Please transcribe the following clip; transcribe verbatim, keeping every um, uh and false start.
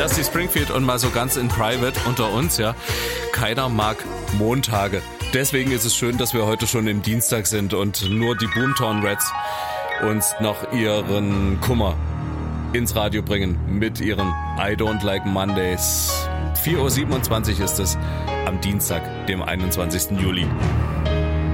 Dusty Springfield und mal so ganz in private unter uns, ja. Keiner mag Montage. Deswegen ist es schön, dass wir heute schon im Dienstag sind und nur die Boomtown Rats uns noch ihren Kummer ins Radio bringen mit ihren I Don't Like Mondays. vier Uhr siebenundzwanzig ist es am Dienstag, dem einundzwanzigsten Juli.